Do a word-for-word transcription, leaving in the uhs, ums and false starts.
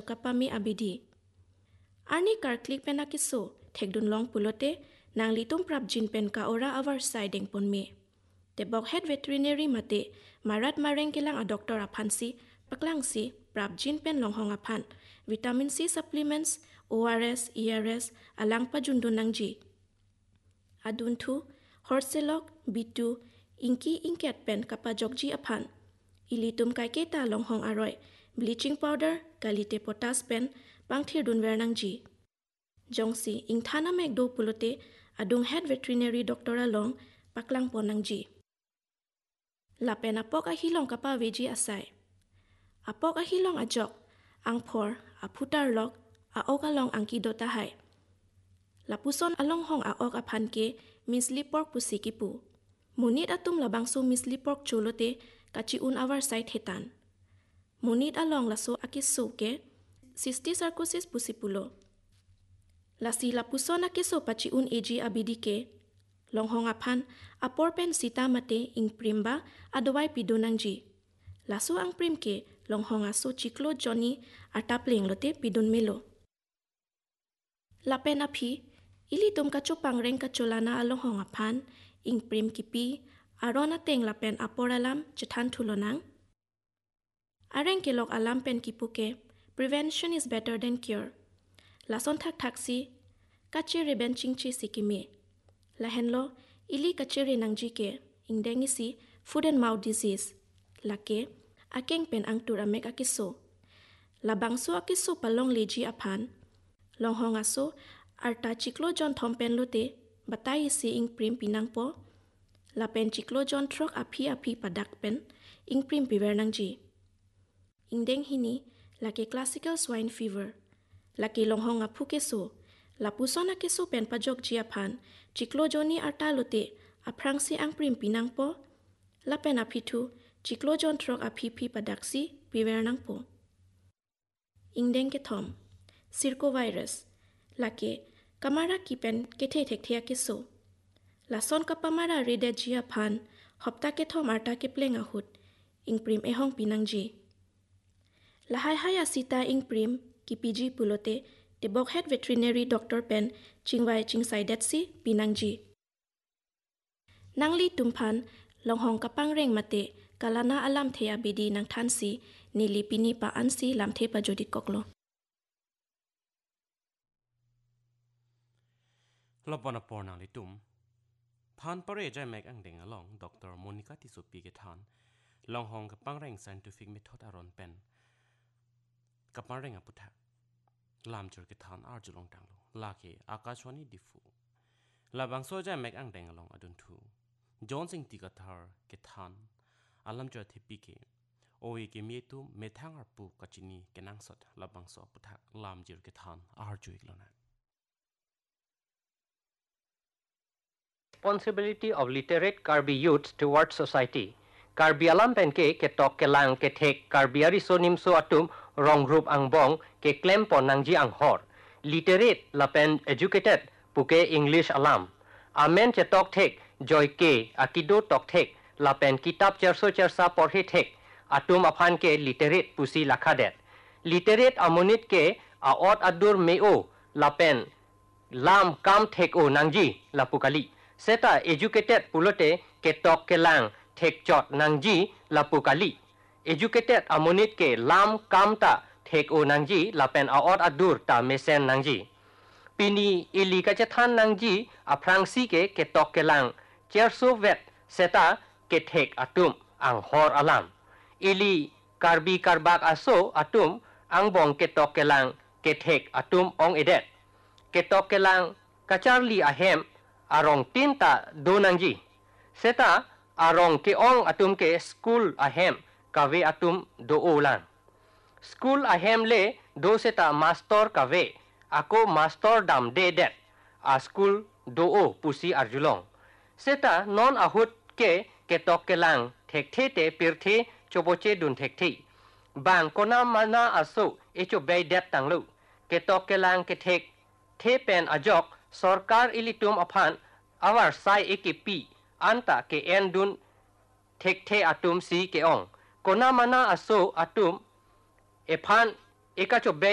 kapami abidi. Arni kar klik pen akiso thekdun long pulote nang litum prap jin pen ka ora avar siding pon me. Tebok head veterinary mate marat mareng kilang a doktor aphansi paklang si prap jin pen longhong aphan vitamin C supplements O R S E R S alang pa jundun nang ji. Adun thu horselok bitu inki inket pen kapa jogji aphan ilitum kai keta longhong aroi bleaching powder kalite potas pen pangthir dun wernang ji. Jongsi ingthana mek do pulote adung head veterinary doctor along paklang ponang ji. Lapen apok ahilong kapa veji asai. Apok ahilong ajok angphor aputar lok aok along angki dota hai. Lapuson along hong aok aphan ke misli pork pusikipu. Munit atum labangso misli pork cholote kachi un avar site hetan. Munit along laso akiso ke Cystisarcosis pusipulo. Lasi lapuson akiso pachi un eji abidi ke longhong aphan apor pen sita mate ing primba adawai pidunang ji. Laso ang prim ke longhong aso chiklo Johnny atapling lote pidun melo. Lapen api ili tum kacho pangreng kacholana alonghong aphan ing prim kipi arona teng lapen apor alam chethan thulonang. Areng kelok alam pen kipuke prevention is better than cure. Lason thak thaksi kache reben chingchi sikime. Lahenlo ili kache renangji ke ingdengisi foot and mouth disease. Lake akeng pen angtur amek akiso. Labangso akiso palong leji aphan. Longhong aso arta chiklo jon thompen lote batai si ing prim pinang po. Lapen chiklo jon trok api api padak pen ing prim pivernangji. Ingdeng hini lake classical swine fever. Lake longhong apu keso. Lapuson akeso pen pajok jiaphan. Chiklo joni arta lote aprangsi ang prim pinang po. Lapen apitu chiklo jon trok api pi padaksi pivernang po. Ingdeng ke thom. Circovirus. Lake kamara kipen kethe thekthea keso. Lason kapamara rede jiaphan. Hopta ke thom arta ke pleng ahut. Ing prim ehong pinangji. Lahai haya sita ing prim kipiji pulote tebok head veterinary doctor pen chingwai chingsai detsi pinangji. Nangli tumphan longhong kapang reng mate kalana alam thea bidi nang thansi nili pini pa ansi lamthe pa jodi koklo. Lopana porna li tum phan pare jai mek ang deng along Doctor Monica Tisupi ke than longhong kapang reng scientific method aron pen kapang reng aputha lam chur ke than ar julong tanglo lake akashwani difu labang so jai mek ang deng along adun thu John Singh Tikathar ke than alam chur thipi ke oe ke mietu methang arpu kachini kenang sot labang so aputha lam jir ke than ar juik lona. Responsibility of literate Karbi youths towards society. Karbi alam pen ke ke tok ke lang ke thek Karbiari sonim so atum rong group ang bong ke claim pon nangji ang hor. Literate la pen educated puke English alam. Amen che tok thek joy ke akido tok thek la pen kitab cherso chersa porhe thek atum aphan ke literate pusi lakhadet. Literate amonit ke aot adur meo la pen lam kam thek o nangji la pukali. Seta educated pulote ke tok ke lang thek chot nangji la pukali. Educated amonit ke lam kam ta thek o nangji la pen aot adur ta mesen nangji. Pini ili kachathan nangji aprangsi ke ke tok ke lang cherso vet seta ke thek atum ang hor alam. Ili karbi karbak aso atum ang bong ke tok ke lang ke thek atum ong edet. Ke tok ke lang kacharli ahem arong tinta do nangji. Seta arong ke ong atum ke school ahem kave atum do ulang. School ahem le do seta master kave ako master dam de det a school do o pusi arjulong. Seta non ahut ke ke tok ke lang thek the te pirthe choboche dun thek the. Bang kona mana aso echo bay det tanglu. Ke tok ke lang ke thek the pen ajok Sorkar ilitum aphan awar sai ekipi anta ke endun thek the atum si ke ong. Kona mana aso atum ephan ekacho bay